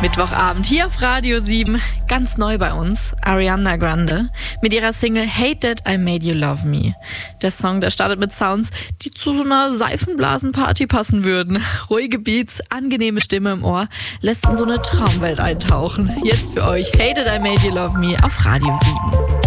Mittwochabend hier auf Radio 7, ganz neu bei uns, Ariana Grande mit ihrer Single Hate That I Made You Love Me. Der Song, der startet mit Sounds, die zu so einer Seifenblasenparty passen würden. Ruhige Beats, angenehme Stimme im Ohr, lässt in so eine Traumwelt eintauchen. Jetzt für euch Hate That I Made You Love Me auf Radio 7.